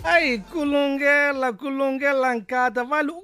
Ai, kulungela nkata vale.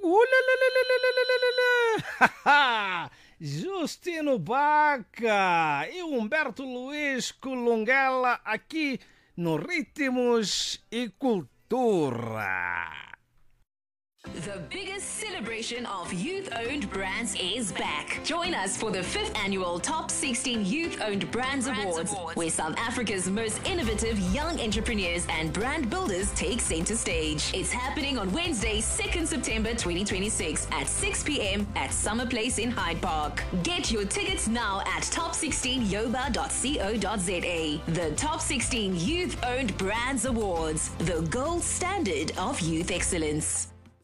Justino Baca e Humberto Luiz Kulungela aqui no Ritmos e Cultura. The biggest celebration of youth-owned brands is back. Join us for the 5th annual Top 16 Youth-Owned Brands Awards, where South Africa's most innovative young entrepreneurs and brand builders take center stage. It's happening on Wednesday, 2nd September 2026 at 6 p.m. at Summer Place in Hyde Park. Get your tickets now at top16yoba.co.za. The Top 16 Youth-Owned Brands Awards, the gold standard of youth excellence.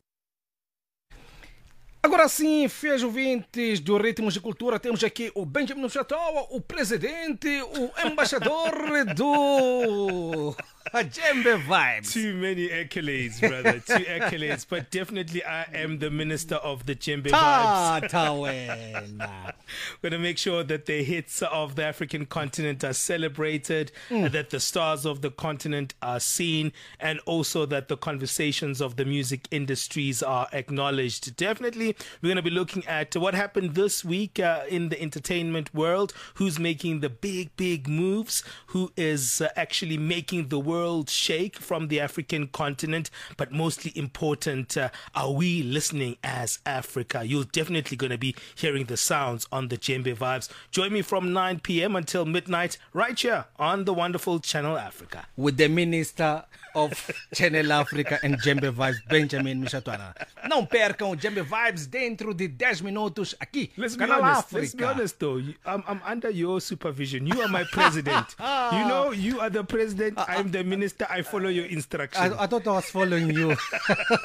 Agora sim, fiéis ouvintes do Ritmos de Cultura, temos aqui o Benjamin Chatoa, o presidente, o embaixador do Djembe Vibes. Too many accolades, brother. Too accolades. But definitely I am the minister of the Djembe Vibes. Going to make sure that the hits of the African continent are celebrated, that the stars of the continent are seen, and also that the conversations of the music industries are acknowledged. Definitely, we're going to be looking at what happened this week in the entertainment world, who's making the big moves, who is actually making the world shake from the African continent, but mostly important, are we listening as Africa? You're definitely going to be hearing the sounds on the Djembe Vibes. Join me from 9 p.m. until midnight right here on the wonderful Channel Africa. With the Minister of Channel Africa and Djembe Vibes, Benjamin Michatwana. Não percam o Djembe Vibes dentro de 10 minutos aqui. Let's be Canal honest. África. Let's be honest though. I'm under your supervision. You are my president. You know, you are the president. I'm the minister. I follow your instructions. I thought I was following you.